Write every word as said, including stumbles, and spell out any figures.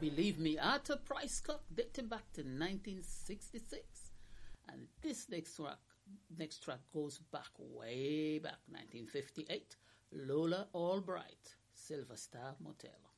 Believe Me, Arthur Price Cook, dating back to nineteen sixty-six. And this next track, next track goes back way back, nineteen fifty-eight. Lola Albright, Silver Star Motel.